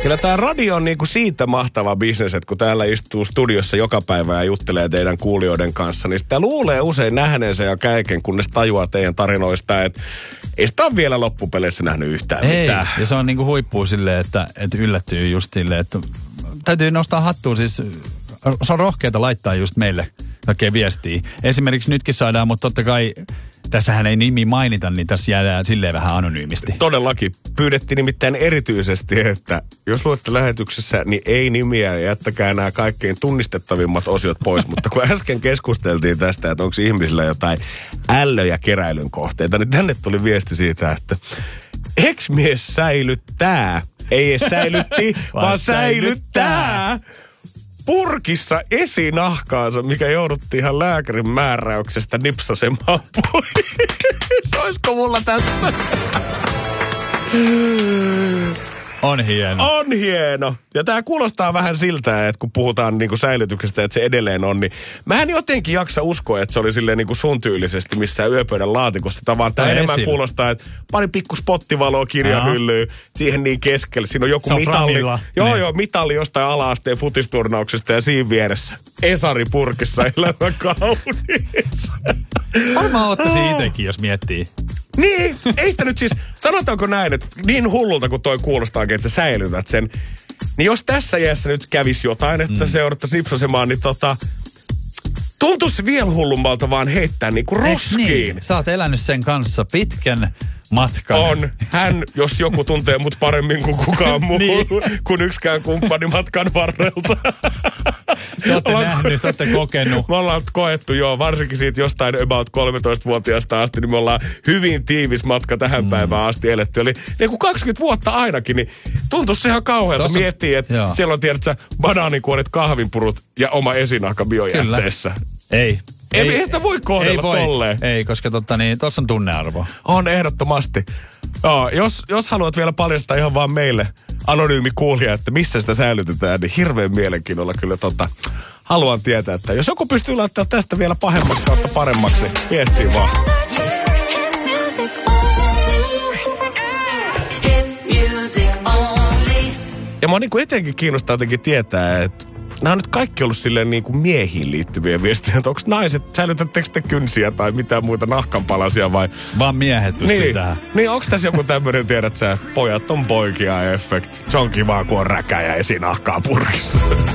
Kyllä tää radio on niinku siitä mahtava bisnes, että kun täällä istuu studiossa joka päivä ja juttelee teidän kuulijoiden kanssa, niin sitä luulee usein nähneensä ja käiken, kunnes tajuaa teidän tarinoista, että ei sitä ole vielä loppupeleissä nähnyt yhtään mitään. Ja se on niinku huippuu silleen, että yllättyy just silleen, että täytyy nostaa hattua siis, se on rohkeata laittaa just meille kaikkea viestiä. Esimerkiksi nytkin saadaan, mutta totta kai tässähän ei nimi mainita, niin tässä jäädään silleen vähän anonyymisti. Todellakin. Pyydettiin nimittäin erityisesti, että jos luette lähetyksessä, niin ei nimiä ja jättäkää nämä kaikkein tunnistettavimmat osiot pois. Mutta kun äsken keskusteltiin tästä, että onko ihmisillä jotain ällö- ja keräilyn kohteita, niin tänne tuli viesti siitä, että ex-mies säilyttää. Ei säilytti, vaan säilyttää. Purkissa esinahkaansa, mikä jouduttiin ihan lääkärin määräyksestä nipsasemaan pois. Oisko mulla tässä? On hieno. On hieno. Ja tää kuulostaa vähän siltä, että kun puhutaan niinku säilytyksestä, että se edelleen on, niin mä en jotenkin jaksa uskoa, että se oli silleen niinku sun tyylisesti missään yöpöydän laatikossa. Vaan tää enemmän esillä. Kuulostaa, että pari pikku spottivaloa kirjahyllyyn, siihen niin keskelle. Siinä on joku mitalli. Joo, mitalli jostain ala-asteen futisturnauksesta ja siinä vieressä. Esari purkissa elämä kaunis. Varmaan ottaisin itekin, jos miettii. Niin, ei sitä nyt siis, sanotaanko näin, että niin hullulta kuin toi kuulostaakin, että sä säilytät sen. Niin jos tässä iässä nyt kävisi jotain, että se jouduttaisiin nipsasemaan, niin tuntuisi vielä hullummalta vaan heittää niinku roskiin. Niin? Sä oot elänyt sen kanssa pitkän matkan. On. Hän, jos joku tuntee mut paremmin kuin kukaan muu, niin. Kuin yksikään kumppani matkan varrelta. Te ootte nähnyt, te ootte kokenut. Me ollaan koettu, joo, varsinkin siitä jostain about 13-vuotiaasta asti, niin me ollaan hyvin tiivis matka tähän päivään asti eletty. Eli niin kuin 20 vuotta ainakin, niin tuntuisi se ihan kauhealta miettiä, että siellä on, tiedätkö, banaanikuoret, kahvinpurut ja oma esinahka biojätteessä. Ei sitä voi kohdella tolleen. Ei, koska tuossa on tunnearvo. On ehdottomasti. Joo, jos haluat vielä paljastaa ihan vaan meille, anonyymi kuulija, että missä sitä säilytetään, niin hirveän mielenkiinnolla kyllä haluan tietää, että jos joku pystyy laittamaan tästä vielä pahemmaksi kautta paremmaksi, niin viestii vaan. Ja mä niin etenkin kiinnostaa jotenkin tietää, että nämä on nyt kaikki ollut silleen niin kuin miehiin liittyviä viestejä, että onko naiset, säilytättekö te kynsiä tai mitään muita nahkanpalasia vai? Vaan miehet pystyy tähän. Niin, onko tässä joku tämmöinen, tiedät sä, pojat on poikia efekt. Se on kiva, kun on räkä ja esinahkaa purkissa.